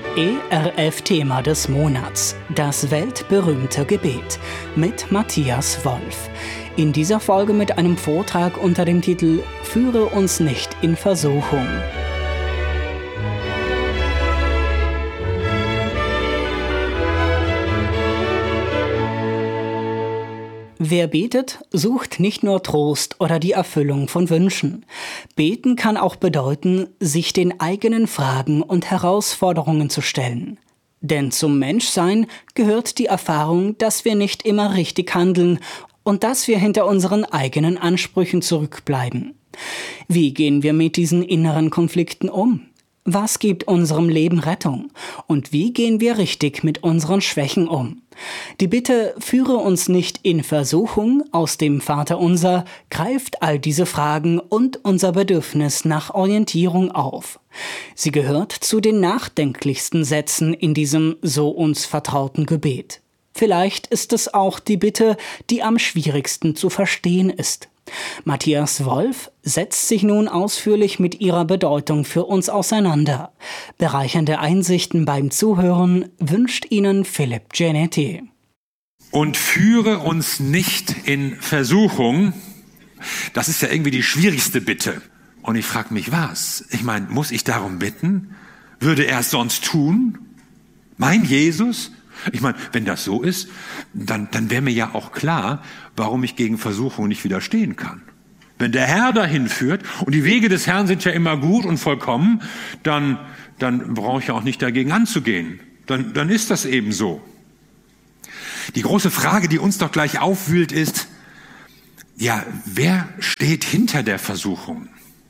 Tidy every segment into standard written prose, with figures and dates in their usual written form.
ERF-Thema des Monats, das weltberühmte Gebet mit Matthias Wolf. In dieser Folge mit einem Vortrag unter dem Titel »Führe uns nicht in Versuchung«. Wer betet, sucht nicht nur Trost oder die Erfüllung von Wünschen. Beten kann auch bedeuten, sich den eigenen Fragen und Herausforderungen zu stellen. Denn zum Menschsein gehört die Erfahrung, dass wir nicht immer richtig handeln und dass wir hinter unseren eigenen Ansprüchen zurückbleiben. Wie gehen wir mit diesen inneren Konflikten um? Was gibt unserem Leben Rettung? Und wie gehen wir richtig mit unseren Schwächen um? Die Bitte, führe uns nicht in Versuchung aus dem Vaterunser, greift all diese Fragen und unser Bedürfnis nach Orientierung auf. Sie gehört zu den nachdenklichsten Sätzen in diesem so uns vertrauten Gebet. Vielleicht ist es auch die Bitte, die am schwierigsten zu verstehen ist. Matthias Wolf setzt sich nun ausführlich mit ihrer Bedeutung für uns auseinander. Bereichernde Einsichten beim Zuhören wünscht Ihnen Philipp Genetti. Und führe uns nicht in Versuchung, das ist ja irgendwie die schwierigste Bitte. Und ich frage mich, was? Ich meine, muss ich darum bitten? Würde er es sonst tun? Mein Jesus? Ich meine, wenn das so ist, dann wäre mir ja auch klar, warum ich gegen Versuchung nicht widerstehen kann. Wenn der Herr dahin führt, und die Wege des Herrn sind ja immer gut und vollkommen, dann brauche ich ja auch nicht dagegen anzugehen. Dann ist das eben so. Die große Frage, die uns doch gleich aufwühlt, ist, ja, wer steht hinter der Versuchung?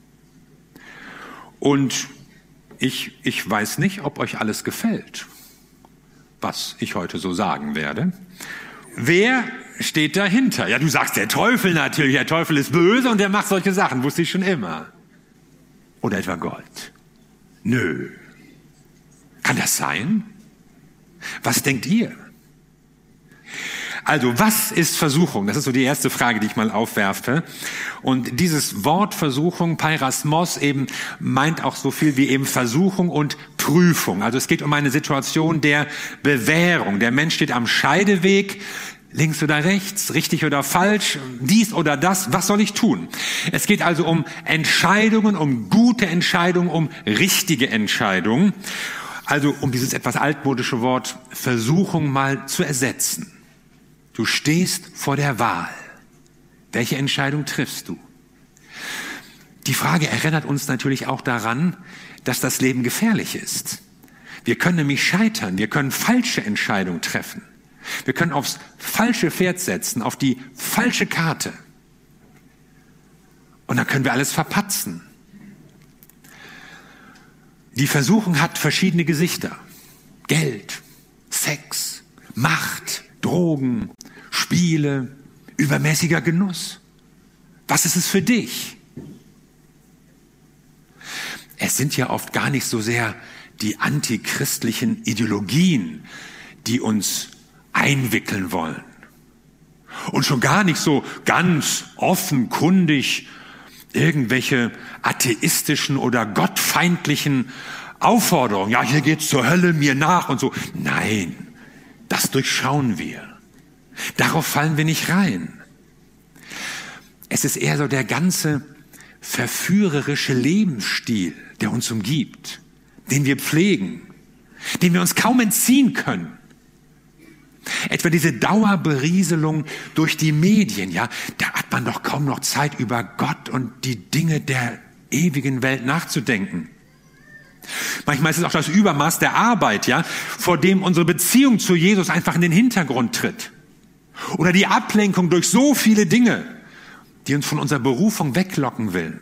Und ich weiß nicht, ob euch alles gefällt, was ich heute so sagen werde. Wer steht dahinter? Ja, du sagst der Teufel natürlich. Der Teufel ist böse und der macht solche Sachen, wusste ich schon immer. Oder etwa Gott? Nö. Kann das sein? Was denkt ihr? Also, was ist Versuchung? Das ist so die erste Frage, die ich mal aufwerfe. Und dieses Wort Versuchung, Peirasmos, eben meint auch so viel wie eben Versuchung und Prüfung. Also es geht um eine Situation der Bewährung. Der Mensch steht am Scheideweg, links oder rechts, richtig oder falsch, dies oder das. Was soll ich tun? Es geht also um Entscheidungen, um gute Entscheidungen, um richtige Entscheidungen. Also um dieses etwas altmodische Wort Versuchung mal zu ersetzen. Du stehst vor der Wahl. Welche Entscheidung triffst du? Die Frage erinnert uns natürlich auch daran, dass das Leben gefährlich ist. Wir können nämlich scheitern, wir können falsche Entscheidungen treffen. Wir können aufs falsche Pferd setzen, auf die falsche Karte. Und dann können wir alles verpatzen. Die Versuchung hat verschiedene Gesichter. Geld, Sex, Macht, Drogen, Spiele, übermäßiger Genuss. Was ist es für dich? Es sind ja oft gar nicht so sehr die antichristlichen Ideologien, die uns einwickeln wollen. Und schon gar nicht so ganz offenkundig irgendwelche atheistischen oder gottfeindlichen Aufforderungen. Ja, hier geht's zur Hölle, mir nach und so. Nein, das durchschauen wir. Darauf fallen wir nicht rein. Es ist eher so der ganze verführerische Lebensstil, der uns umgibt, den wir pflegen, den wir uns kaum entziehen können. Etwa diese Dauerberieselung durch die Medien, ja, da hat man doch kaum noch Zeit, über Gott und die Dinge der ewigen Welt nachzudenken. Manchmal ist es auch das Übermaß der Arbeit, ja, vor dem unsere Beziehung zu Jesus einfach in den Hintergrund tritt. Oder die Ablenkung durch so viele Dinge, die uns von unserer Berufung weglocken will.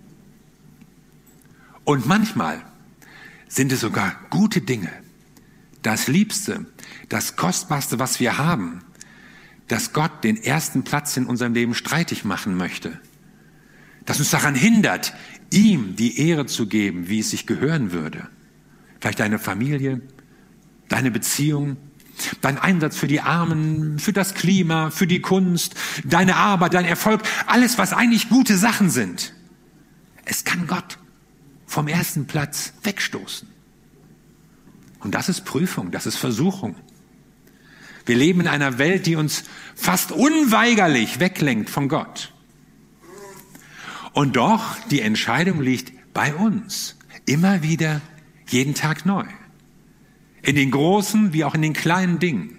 Und manchmal sind es sogar gute Dinge, das Liebste, das Kostbarste, was wir haben, dass Gott den ersten Platz in unserem Leben streitig machen möchte. Das uns daran hindert, ihm die Ehre zu geben, wie es sich gehören würde. Vielleicht deine Familie, deine Beziehung, dein Einsatz für die Armen, für das Klima, für die Kunst, deine Arbeit, dein Erfolg, alles, was eigentlich gute Sachen sind. Es kann Gott vom ersten Platz wegstoßen. Und das ist Prüfung, das ist Versuchung. Wir leben in einer Welt, die uns fast unweigerlich weglenkt von Gott. Und doch, die Entscheidung liegt bei uns. Immer wieder, jeden Tag neu. In den großen wie auch in den kleinen Dingen.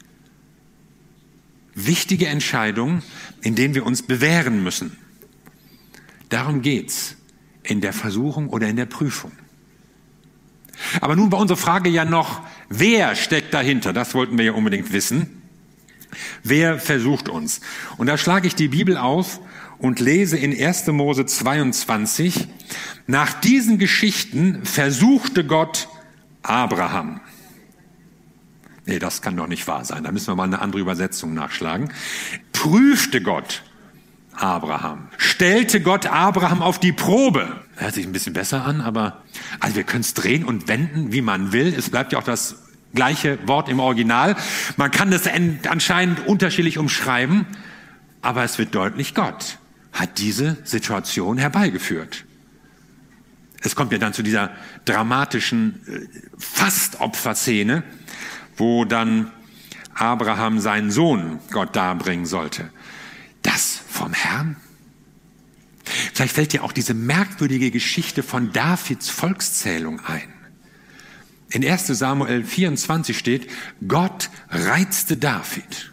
Wichtige Entscheidungen, in denen wir uns bewähren müssen. Darum geht's in der Versuchung oder in der Prüfung. Aber nun war unsere Frage ja noch, wer steckt dahinter? Das wollten wir ja unbedingt wissen. Wer versucht uns? Und da schlage ich die Bibel auf und lese in 1. Mose 22, nach diesen Geschichten versuchte Gott Abraham. Nee, das kann doch nicht wahr sein. Da müssen wir mal eine andere Übersetzung nachschlagen. Prüfte Gott Abraham. Stellte Gott Abraham auf die Probe. Hört sich ein bisschen besser an, aber also wir können es drehen und wenden, wie man will. Es bleibt ja auch das gleiche Wort im Original. Man kann das anscheinend unterschiedlich umschreiben, aber es wird deutlich, Gott hat diese Situation herbeigeführt. Es kommt ja dann zu dieser dramatischen Fastopferszene, wo dann Abraham seinen Sohn Gott darbringen sollte. Das vom Herrn? Vielleicht fällt dir auch diese merkwürdige Geschichte von Davids Volkszählung ein. In 1. Samuel 24 steht, Gott reizte David.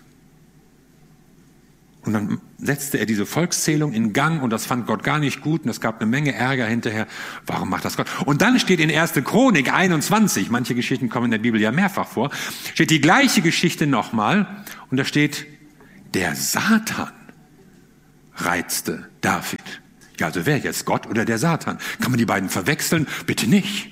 Und dann setzte er diese Volkszählung in Gang und das fand Gott gar nicht gut und es gab eine Menge Ärger hinterher. Warum macht das Gott? Und dann steht in 1. Chronik 21, manche Geschichten kommen in der Bibel ja mehrfach vor, steht die gleiche Geschichte nochmal und da steht, der Satan reizte David. Ja, also wer jetzt, Gott oder der Satan? Kann man die beiden verwechseln? Bitte nicht.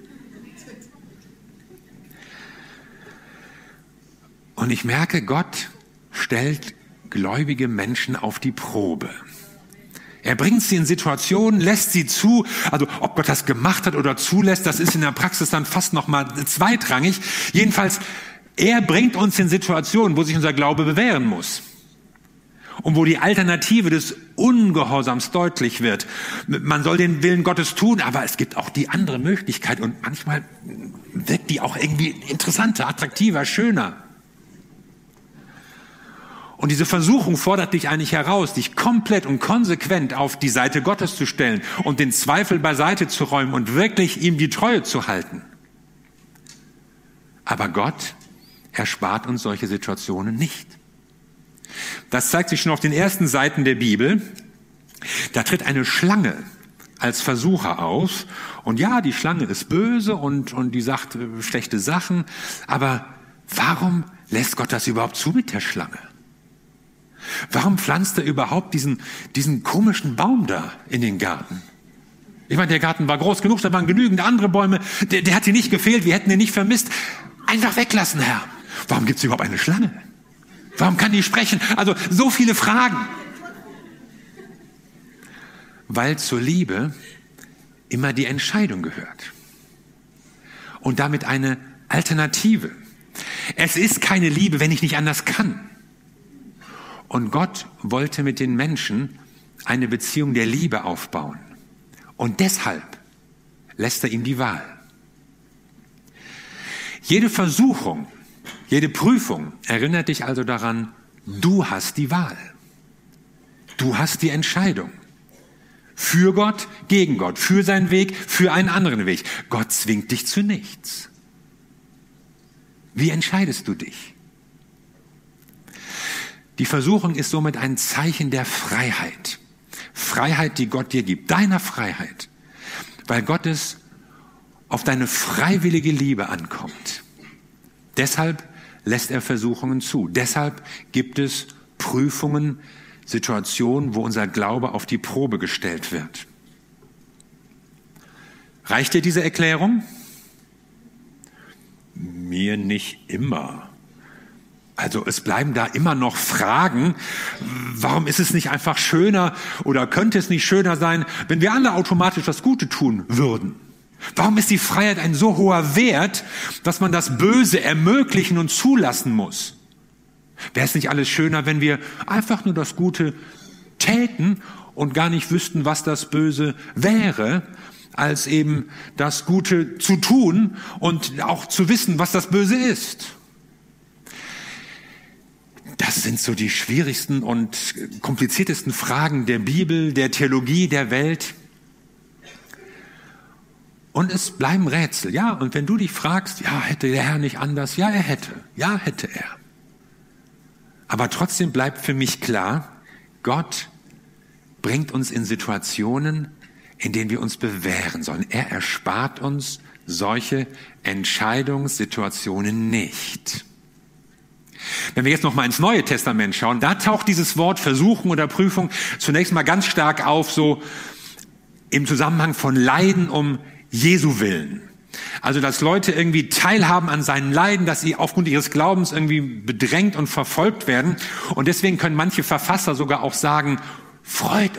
Und ich merke, Gott stellt gläubige Menschen auf die Probe. Er bringt sie in Situationen, lässt sie zu. Also ob Gott das gemacht hat oder zulässt, das ist in der Praxis dann fast noch mal zweitrangig. Jedenfalls, er bringt uns in Situationen, wo sich unser Glaube bewähren muss. Und wo die Alternative des Ungehorsams deutlich wird. Man soll den Willen Gottes tun, aber es gibt auch die andere Möglichkeit. Und manchmal wirkt die auch irgendwie interessanter, attraktiver, schöner. Und diese Versuchung fordert dich eigentlich heraus, dich komplett und konsequent auf die Seite Gottes zu stellen und den Zweifel beiseite zu räumen und wirklich ihm die Treue zu halten. Aber Gott erspart uns solche Situationen nicht. Das zeigt sich schon auf den ersten Seiten der Bibel. Da tritt eine Schlange als Versucher auf. Und ja, die Schlange ist böse und die sagt schlechte Sachen. Aber warum lässt Gott das überhaupt zu mit der Schlange? Warum pflanzt er überhaupt diesen komischen Baum da in den Garten? Ich meine, der Garten war groß genug, da waren genügend andere Bäume. Der hat dir nicht gefehlt, wir hätten ihn nicht vermisst. Einfach weglassen, Herr. Warum gibt es überhaupt eine Schlange? Warum kann die sprechen? Also so viele Fragen. Weil zur Liebe immer die Entscheidung gehört. Und damit eine Alternative. Es ist keine Liebe, wenn ich nicht anders kann. Und Gott wollte mit den Menschen eine Beziehung der Liebe aufbauen. Und deshalb lässt er ihm die Wahl. Jede Versuchung, jede Prüfung erinnert dich also daran, du hast die Wahl. Du hast die Entscheidung. Für Gott, gegen Gott, für seinen Weg, für einen anderen Weg. Gott zwingt dich zu nichts. Wie entscheidest du dich? Die Versuchung ist somit ein Zeichen der Freiheit. Freiheit, die Gott dir gibt, deiner Freiheit. Weil Gott es auf deine freiwillige Liebe ankommt. Deshalb lässt er Versuchungen zu. Deshalb gibt es Prüfungen, Situationen, wo unser Glaube auf die Probe gestellt wird. Reicht dir diese Erklärung? Mir nicht immer. Also es bleiben da immer noch Fragen. Warum ist es nicht einfach schöner oder könnte es nicht schöner sein, wenn wir alle automatisch das Gute tun würden? Warum ist die Freiheit ein so hoher Wert, dass man das Böse ermöglichen und zulassen muss? Wäre es nicht alles schöner, wenn wir einfach nur das Gute täten und gar nicht wüssten, was das Böse wäre? als eben das Gute zu tun und auch zu wissen, was das Böse ist. Das sind so die schwierigsten und kompliziertesten Fragen der Bibel, der Theologie, der Welt. Und es bleiben Rätsel. Ja, und wenn du dich fragst, ja, hätte der Herr nicht anders? Ja, er hätte. Ja, hätte er. Aber trotzdem bleibt für mich klar, Gott bringt uns in Situationen, in denen wir uns bewähren sollen. Er erspart uns solche Entscheidungssituationen nicht. Wenn wir jetzt noch mal ins Neue Testament schauen, da taucht dieses Wort Versuchung oder Prüfung zunächst mal ganz stark auf, so im Zusammenhang von Leiden um Jesu willen. Also, dass Leute irgendwie teilhaben an seinen Leiden, dass sie aufgrund ihres Glaubens irgendwie bedrängt und verfolgt werden. Und deswegen können manche Verfasser sogar auch sagen, freut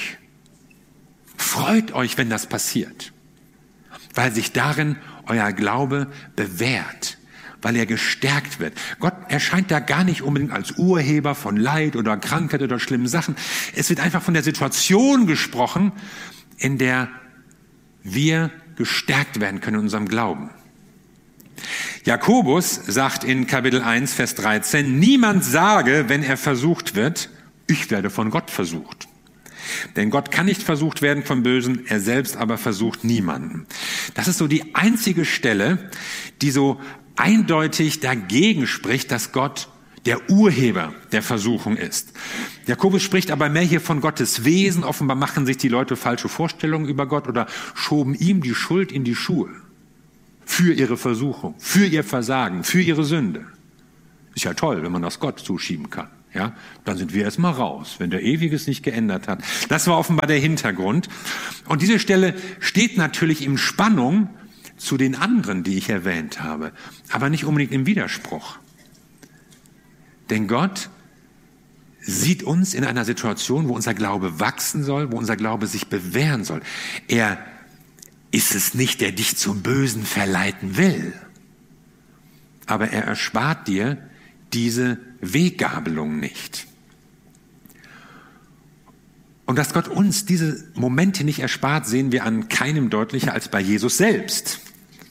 euch, wenn das passiert, weil sich darin euer Glaube bewährt, weil er gestärkt wird. Gott erscheint da gar nicht unbedingt als Urheber von Leid oder Krankheit oder schlimmen Sachen. Es wird einfach von der Situation gesprochen, in der wir gestärkt werden können in unserem Glauben. Jakobus sagt in Kapitel 1, Vers 13, niemand sage, wenn er versucht wird, ich werde von Gott versucht. Denn Gott kann nicht versucht werden vom Bösen, er selbst aber versucht niemanden. Das ist so die einzige Stelle, die so eindeutig dagegen spricht, dass Gott der Urheber der Versuchung ist. Jakobus spricht aber mehr hier von Gottes Wesen. Offenbar machen sich die Leute falsche Vorstellungen über Gott oder schoben ihm die Schuld in die Schuhe. Für ihre Versuchung, für ihr Versagen, für ihre Sünde. Ist ja toll, wenn man das Gott zuschieben kann. Ja, dann sind wir erstmal raus, wenn der Ewiges nicht geändert hat. Das war offenbar der Hintergrund. Und diese Stelle steht natürlich in Spannung zu den anderen, die ich erwähnt habe, aber nicht unbedingt im Widerspruch. Denn Gott sieht uns in einer Situation, wo unser Glaube wachsen soll, wo unser Glaube sich bewähren soll. Er ist es nicht, der dich zum Bösen verleiten will, aber er erspart dir diese Weggabelung nicht. Und dass Gott uns diese Momente nicht erspart, sehen wir an keinem deutlicher als bei Jesus selbst.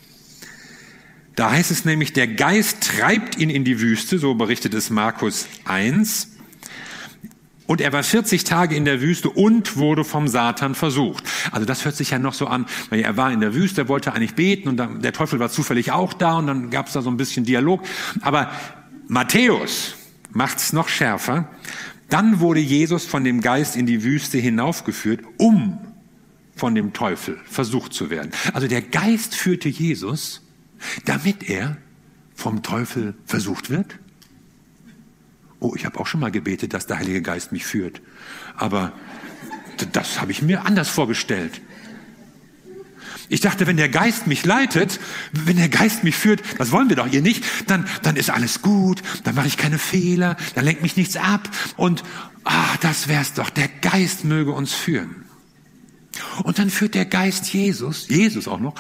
Da heißt es nämlich, der Geist treibt ihn in die Wüste, so berichtet es Markus 1. Und er war 40 Tage in der Wüste und wurde vom Satan versucht. Also das hört sich ja noch so an, weil er war in der Wüste, er wollte eigentlich beten und dann, der Teufel war zufällig auch da und dann gab es da so ein bisschen Dialog. Aber Matthäus macht es noch schärfer. Dann wurde Jesus von dem Geist in die Wüste hinaufgeführt, um von dem Teufel versucht zu werden. Also der Geist führte Jesus, damit er vom Teufel versucht wird? Oh, ich habe auch schon mal gebetet, dass der Heilige Geist mich führt. Aber das habe ich mir anders vorgestellt. Ich dachte, wenn der Geist mich leitet, wenn der Geist mich führt, das wollen wir doch hier nicht, dann ist alles gut, dann mache ich keine Fehler, dann lenkt mich nichts ab. Und das wär's doch, der Geist möge uns führen. Und dann führt der Geist Jesus auch noch,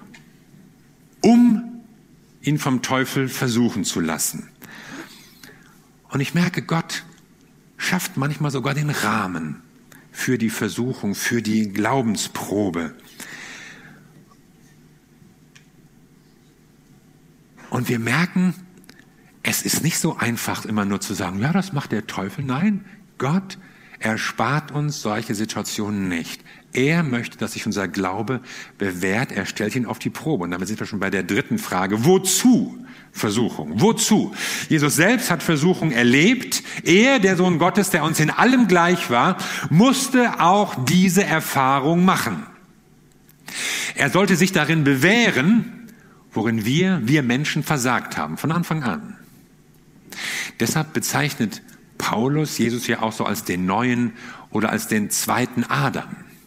um ihn vom Teufel versuchen zu lassen. Und ich merke, Gott schafft manchmal sogar den Rahmen für die Versuchung, für die Glaubensprobe. Und wir merken, es ist nicht so einfach, immer nur zu sagen, ja, das macht der Teufel. Nein, Gott erspart uns solche Situationen nicht. Er möchte, dass sich unser Glaube bewährt. Er stellt ihn auf die Probe. Und damit sind wir schon bei der dritten Frage. Wozu Versuchung? Wozu? Jesus selbst hat Versuchung erlebt. Er, der Sohn Gottes, der uns in allem gleich war, musste auch diese Erfahrung machen. Er sollte sich darin bewähren, worin wir Menschen versagt haben, von Anfang an. Deshalb bezeichnet Paulus Jesus ja auch so als den neuen oder als den zweiten Adam.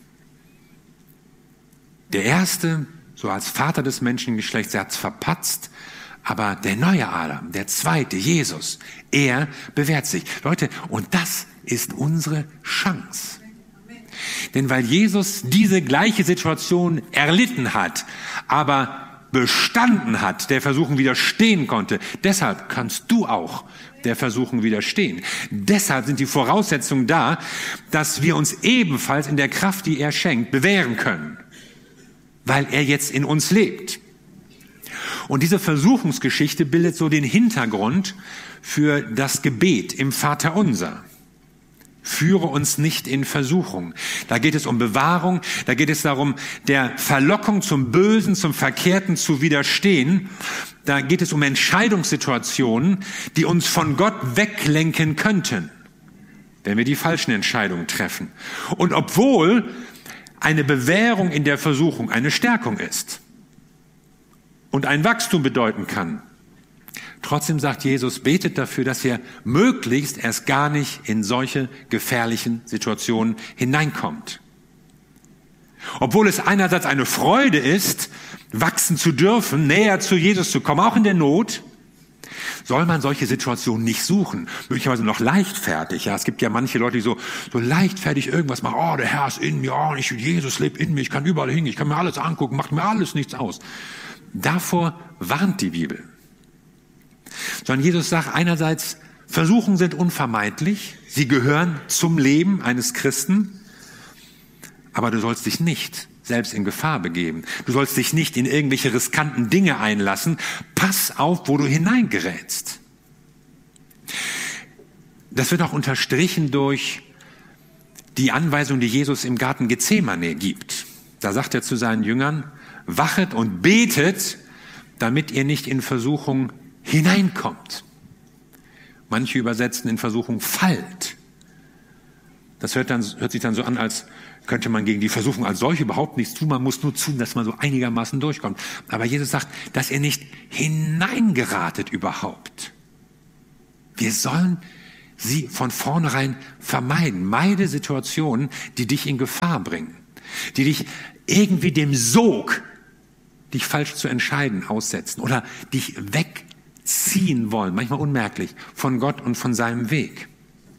Der erste, so als Vater des Menschengeschlechts, er hat es verpatzt, aber der neue Adam, der zweite, Jesus, er bewährt sich. Leute, und das ist unsere Chance. Denn weil Jesus diese gleiche Situation erlitten hat, aber bestanden hat, der Versuchung widerstehen konnte, deshalb kannst du auch der Versuchung widerstehen. Deshalb sind die Voraussetzungen da, dass wir uns ebenfalls in der Kraft, die er schenkt, bewähren können. weil er jetzt in uns lebt. Und diese Versuchungsgeschichte bildet so den Hintergrund für das Gebet im Vaterunser. Führe uns nicht in Versuchung. Da geht es um Bewahrung, da geht es darum, der Verlockung zum Bösen, zum Verkehrten zu widerstehen. Da geht es um Entscheidungssituationen, die uns von Gott weglenken könnten, wenn wir die falschen Entscheidungen treffen. Und obwohl eine Bewährung in der Versuchung eine Stärkung ist und ein Wachstum bedeuten kann, trotzdem sagt Jesus, betet dafür, dass ihr möglichst erst gar nicht in solche gefährlichen Situationen hineinkommt. Obwohl es einerseits eine Freude ist, wachsen zu dürfen, näher zu Jesus zu kommen, auch in der Not, soll man solche Situationen nicht suchen. Möglicherweise noch leichtfertig. Ja, es gibt ja manche Leute, die so leichtfertig irgendwas machen. Oh, der Herr ist in mir, oh, Jesus lebt in mir, ich kann überall hin, ich kann mir alles angucken, macht mir alles nichts aus. Davor warnt die Bibel. Sondern Jesus sagt einerseits, Versuchungen sind unvermeidlich, sie gehören zum Leben eines Christen, aber du sollst dich nicht selbst in Gefahr begeben. Du sollst dich nicht in irgendwelche riskanten Dinge einlassen. Pass auf, wo du hineingerätst. Das wird auch unterstrichen durch die Anweisung, die Jesus im Garten Gethsemane gibt. Da sagt er zu seinen Jüngern, wachet und betet, damit ihr nicht in Versuchung hineinkommt. Manche übersetzen in Versuchung fallt. Das hört sich dann so an, als könnte man gegen die Versuchung als solche überhaupt nichts tun. Man muss nur tun, dass man so einigermaßen durchkommt. Aber Jesus sagt, dass ihr nicht hineingeratet überhaupt. Wir sollen sie von vornherein vermeiden. Meide Situationen, die dich in Gefahr bringen, die dich irgendwie dem Sog, dich falsch zu entscheiden, aussetzen oder dich wegziehen wollen, manchmal unmerklich, von Gott und von seinem Weg.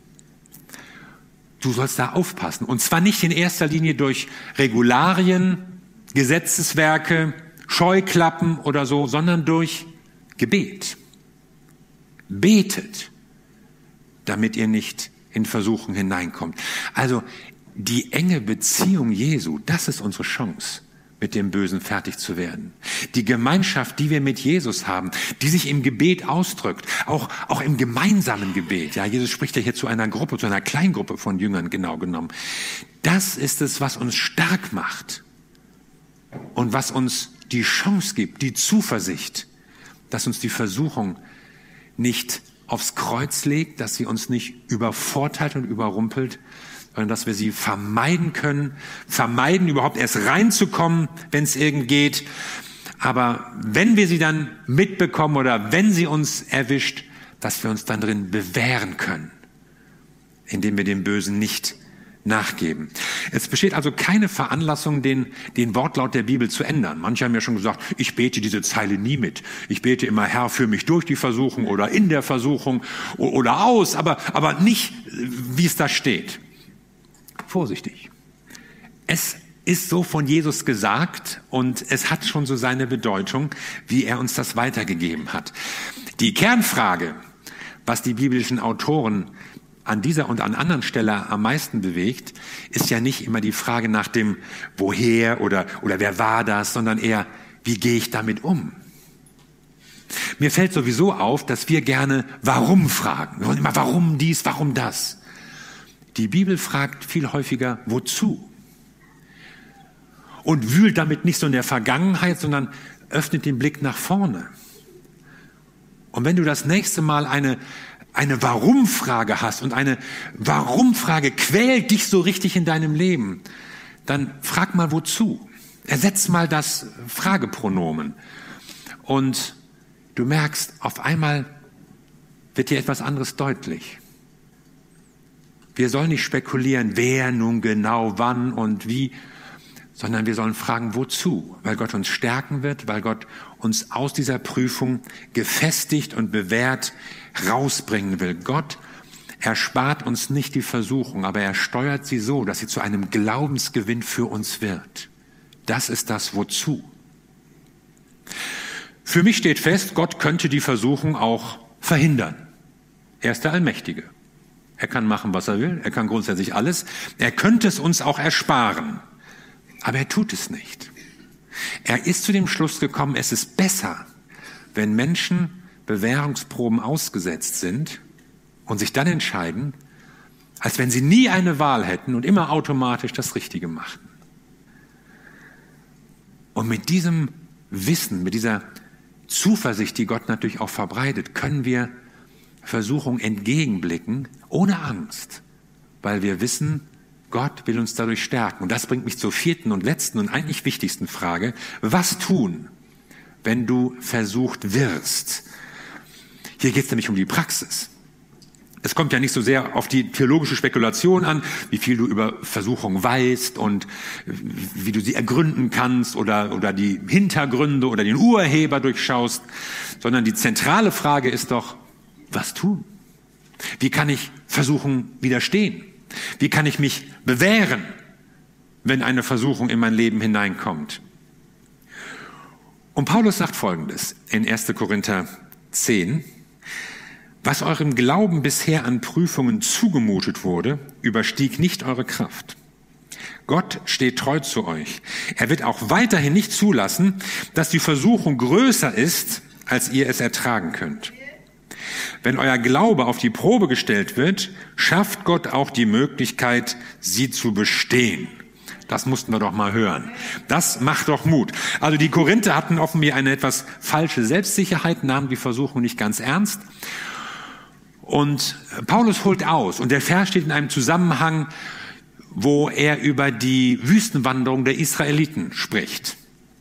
Du sollst da aufpassen. Und zwar nicht in erster Linie durch Regularien, Gesetzeswerke, Scheuklappen oder so, sondern durch Gebet. Betet, damit ihr nicht in Versuchung hineinkommt. Also die enge Beziehung Jesu, das ist unsere Chance, mit dem Bösen fertig zu werden. Die Gemeinschaft, die wir mit Jesus haben, die sich im Gebet ausdrückt, auch im gemeinsamen Gebet. Ja, Jesus spricht ja hier zu einer Gruppe, zu einer Kleingruppe von Jüngern genau genommen. Das ist es, was uns stark macht und was uns die Chance gibt, die Zuversicht, dass uns die Versuchung nicht aufs Kreuz legt, dass sie uns nicht übervorteilt und überrumpelt, sondern dass wir sie vermeiden können, vermeiden überhaupt erst reinzukommen, wenn es irgend geht. Aber wenn wir sie dann mitbekommen oder wenn sie uns erwischt, dass wir uns dann drin bewähren können, indem wir dem Bösen nicht nachgeben. Es besteht also keine Veranlassung, den Wortlaut der Bibel zu ändern. Manche haben ja schon gesagt, ich bete diese Zeile nie mit. Ich bete immer, Herr, führe mich durch die Versuchung oder in der Versuchung oder aus, aber nicht, wie es da steht. Vorsichtig. Es ist so von Jesus gesagt und es hat schon so seine Bedeutung, wie er uns das weitergegeben hat. Die Kernfrage, was die biblischen Autoren an dieser und an anderen Stelle am meisten bewegt, ist ja nicht immer die Frage nach dem Woher oder wer war das, sondern eher, wie gehe ich damit um? Mir fällt sowieso auf, dass wir gerne Warum fragen. Wir wollen immer Warum dies, warum das. Die Bibel fragt viel häufiger Wozu? Und wühlt damit nicht so in der Vergangenheit, sondern öffnet den Blick nach vorne. Und wenn du das nächste Mal eine Warum-Frage hast und eine Warum-Frage quält dich so richtig in deinem Leben, dann frag mal wozu. Ersetz mal das Fragepronomen. Und du merkst, auf einmal wird dir etwas anderes deutlich. Wir sollen nicht spekulieren, wer nun genau, wann und wie, sondern wir sollen fragen, wozu? Weil Gott uns stärken wird, weil Gott uns aus dieser Prüfung gefestigt und bewährt rausbringen will. Gott erspart uns nicht die Versuchung, aber er steuert sie so, dass sie zu einem Glaubensgewinn für uns wird. Das ist das Wozu. Für mich steht fest, Gott könnte die Versuchung auch verhindern. Er ist der Allmächtige. Er kann machen, was er will. Er kann grundsätzlich alles. Er könnte es uns auch ersparen. Aber er tut es nicht. Er ist zu dem Schluss gekommen, es ist besser, wenn Menschen Bewährungsproben ausgesetzt sind und sich dann entscheiden, als wenn sie nie eine Wahl hätten und immer automatisch das Richtige machten. Und mit diesem Wissen, mit dieser Zuversicht, die Gott natürlich auch verbreitet, können wir Versuchung entgegenblicken, ohne Angst, weil wir wissen, Gott will uns dadurch stärken. Und das bringt mich zur vierten und letzten und eigentlich wichtigsten Frage. Was tun, wenn du versucht wirst? Hier geht es nämlich um die Praxis. Es kommt ja nicht so sehr auf die theologische Spekulation an, wie viel du über Versuchung weißt und wie du sie ergründen kannst oder die Hintergründe oder den Urheber durchschaust, sondern die zentrale Frage ist doch, was tun? Wie kann ich Versuchung widerstehen? Wie kann ich mich bewähren, wenn eine Versuchung in mein Leben hineinkommt? Und Paulus sagt Folgendes in 1. Korinther 10, was eurem Glauben bisher an Prüfungen zugemutet wurde, überstieg nicht eure Kraft. Gott steht treu zu euch. Er wird auch weiterhin nicht zulassen, dass die Versuchung größer ist, als ihr es ertragen könnt. Wenn euer Glaube auf die Probe gestellt wird, schafft Gott auch die Möglichkeit, sie zu bestehen. Das mussten wir doch mal hören. Das macht doch Mut. Also die Korinther hatten offenbar eine etwas falsche Selbstsicherheit, nahmen die Versuchung nicht ganz ernst. Und Paulus holt aus. Und der Vers steht in einem Zusammenhang, wo er über die Wüstenwanderung der Israeliten spricht.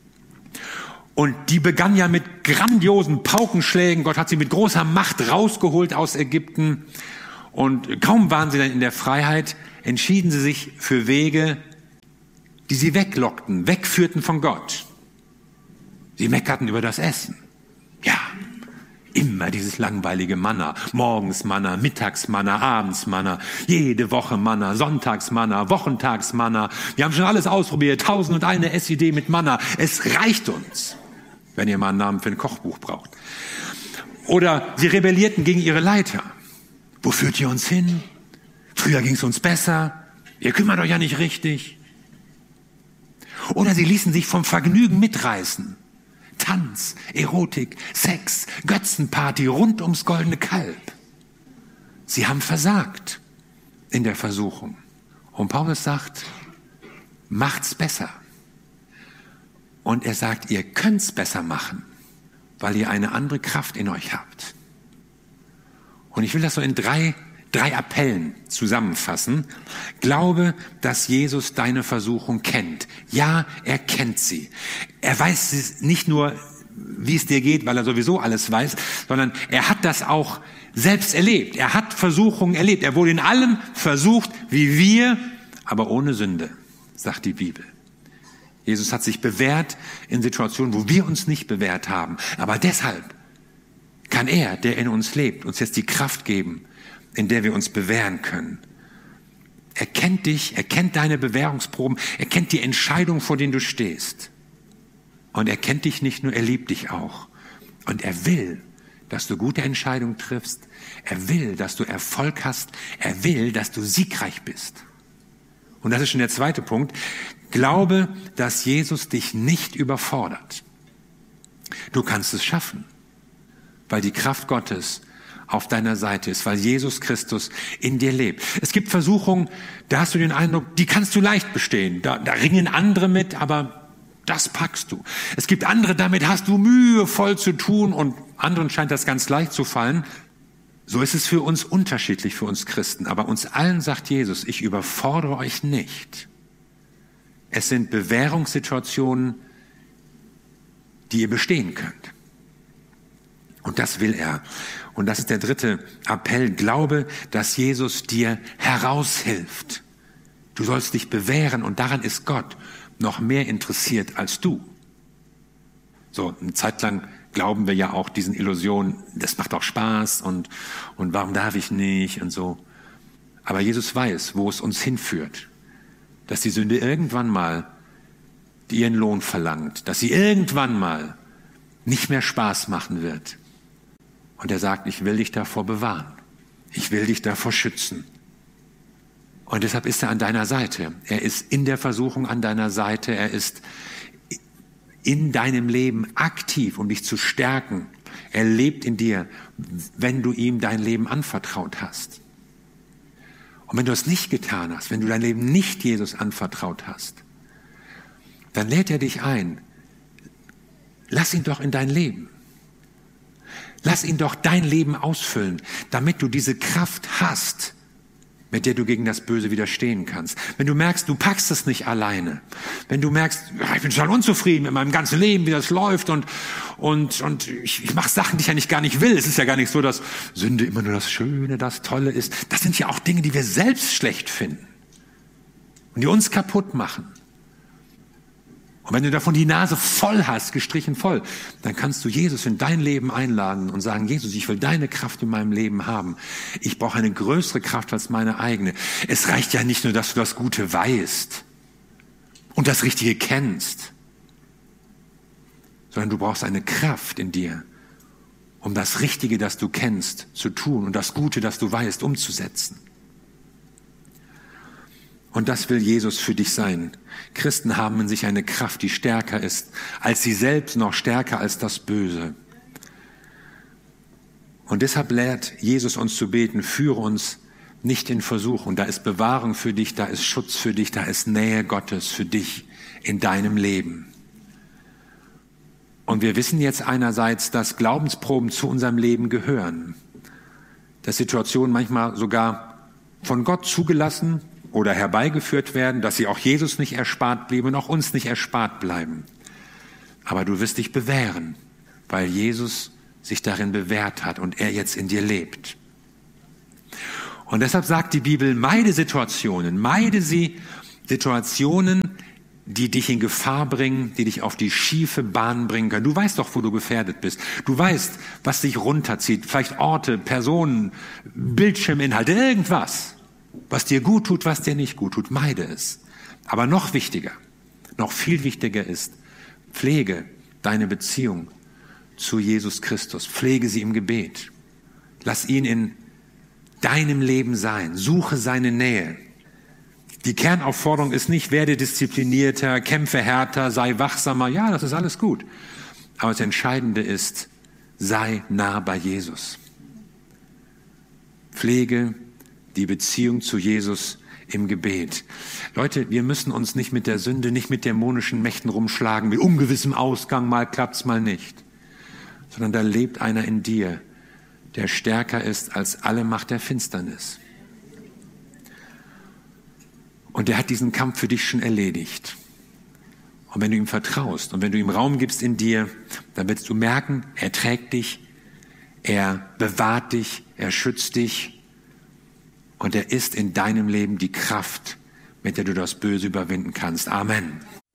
Und die begann ja mit grandiosen Paukenschlägen. Gott hat sie mit großer Macht rausgeholt aus Ägypten. Und kaum waren sie dann in der Freiheit, entschieden sie sich für Wege, die sie weglockten, wegführten von Gott. Sie meckerten über das Essen. Ja, immer dieses langweilige Manna. Morgens Manna, mittags Manna, abends Manna, jede Woche Manna, sonntags Manna, wochentags Manna. Wir haben schon alles ausprobiert, 1001 Essidee mit Manna. Es reicht uns, wenn ihr mal einen Namen für ein Kochbuch braucht. Oder sie rebellierten gegen ihre Leiter. Wo führt ihr uns hin? Früher ging es uns besser. Ihr kümmert euch ja nicht richtig. Oder sie ließen sich vom Vergnügen mitreißen. Tanz, Erotik, Sex, Götzenparty rund ums goldene Kalb. Sie haben versagt in der Versuchung. Und Paulus sagt, macht's besser. Und er sagt, ihr könnt's besser machen, weil ihr eine andere Kraft in euch habt. Und ich will das so in drei Appellen zusammenfassen. Glaube, dass Jesus deine Versuchung kennt. Ja, er kennt sie. Er weiß nicht nur, wie es dir geht, weil er sowieso alles weiß, sondern er hat das auch selbst erlebt. Er hat Versuchungen erlebt. Er wurde in allem versucht, wie wir, aber ohne Sünde, sagt die Bibel. Jesus hat sich bewährt in Situationen, wo wir uns nicht bewährt haben. Aber deshalb kann er, der in uns lebt, uns jetzt die Kraft geben, in der wir uns bewähren können. Er kennt dich, er kennt deine Bewährungsproben, er kennt die Entscheidung, vor denen du stehst. Und er kennt dich nicht nur, er liebt dich auch. Und er will, dass du gute Entscheidungen triffst. Er will, dass du Erfolg hast. Er will, dass du siegreich bist. Und das ist schon der zweite Punkt. Glaube, dass Jesus dich nicht überfordert. Du kannst es schaffen, weil die Kraft Gottes auf deiner Seite ist, weil Jesus Christus in dir lebt. Es gibt Versuchungen, da hast du den Eindruck, die kannst du leicht bestehen. Da ringen andere mit, aber das packst du. Es gibt andere, damit hast du mühevoll zu tun und anderen scheint das ganz leicht zu fallen. So ist es für uns unterschiedlich, für uns Christen. Aber uns allen sagt Jesus, ich überfordere euch nicht. Es sind Bewährungssituationen, die ihr bestehen könnt. Und das will er. Und das ist der dritte Appell. Glaube, dass Jesus dir heraushilft. Du sollst dich bewähren und daran ist Gott noch mehr interessiert als du. So, eine Zeit lang glauben wir ja auch diesen Illusionen, das macht auch Spaß und warum darf ich nicht und so. Aber Jesus weiß, wo es uns hinführt. Dass die Sünde irgendwann mal ihren Lohn verlangt. Dass sie irgendwann mal nicht mehr Spaß machen wird. Und er sagt, ich will dich davor bewahren. Ich will dich davor schützen. Und deshalb ist er an deiner Seite. Er ist in der Versuchung an deiner Seite. Er ist in deinem Leben aktiv, um dich zu stärken. Er lebt in dir, wenn du ihm dein Leben anvertraut hast. Und wenn du es nicht getan hast, wenn du dein Leben nicht Jesus anvertraut hast, dann lädt er dich ein. Lass ihn doch in dein Leben. Lass ihn doch dein Leben ausfüllen, damit du diese Kraft hast, mit der du gegen das Böse widerstehen kannst. Wenn du merkst, du packst es nicht alleine. Wenn du merkst, ich bin schon unzufrieden mit meinem ganzen Leben, wie das läuft und ich mache Sachen, die ich eigentlich gar nicht will. Es ist ja gar nicht so, dass Sünde immer nur das Schöne, das Tolle ist. Das sind ja auch Dinge, die wir selbst schlecht finden und die uns kaputt machen. Und wenn du davon die Nase voll hast, gestrichen voll, dann kannst du Jesus in dein Leben einladen und sagen, Jesus, ich will deine Kraft in meinem Leben haben. Ich brauche eine größere Kraft als meine eigene. Es reicht ja nicht nur, dass du das Gute weißt und das Richtige kennst, sondern du brauchst eine Kraft in dir, um das Richtige, das du kennst, zu tun und das Gute, das du weißt, umzusetzen. Und das will Jesus für dich sein. Christen haben in sich eine Kraft, die stärker ist als sie selbst, noch stärker als das Böse. Und deshalb lehrt Jesus uns zu beten, führe uns nicht in Versuchung. Da ist Bewahrung für dich, da ist Schutz für dich, da ist Nähe Gottes für dich in deinem Leben. Und wir wissen jetzt einerseits, dass Glaubensproben zu unserem Leben gehören. Dass Situationen manchmal sogar von Gott zugelassen oder herbeigeführt werden, dass sie auch Jesus nicht erspart blieben und auch uns nicht erspart bleiben. Aber du wirst dich bewähren, weil Jesus sich darin bewährt hat und er jetzt in dir lebt. Und deshalb sagt die Bibel, meide Situationen, die dich in Gefahr bringen, die dich auf die schiefe Bahn bringen können. Du weißt doch, wo du gefährdet bist. Du weißt, was dich runterzieht. Vielleicht Orte, Personen, Bildschirminhalte, irgendwas. Was dir gut tut, was dir nicht gut tut, meide es. Aber noch wichtiger, noch viel wichtiger ist, pflege deine Beziehung zu Jesus Christus. Pflege sie im Gebet. Lass ihn in deinem Leben sein. Suche seine Nähe. Die Kernaufforderung ist nicht, werde disziplinierter, kämpfe härter, sei wachsamer. Ja, das ist alles gut. Aber das Entscheidende ist, sei nah bei Jesus. Pflege die Beziehung zu Jesus im Gebet. Leute, wir müssen uns nicht mit der Sünde, nicht mit dämonischen Mächten rumschlagen, mit ungewissem Ausgang, mal klappt's, mal nicht. Sondern da lebt einer in dir, der stärker ist als alle Macht der Finsternis. Und der hat diesen Kampf für dich schon erledigt. Und wenn du ihm vertraust und wenn du ihm Raum gibst in dir, dann wirst du merken, er trägt dich, er bewahrt dich, er schützt dich. Und er ist in deinem Leben die Kraft, mit der du das Böse überwinden kannst. Amen.